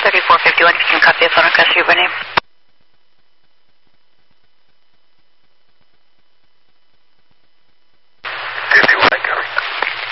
3451, you can copy the phone request for your name.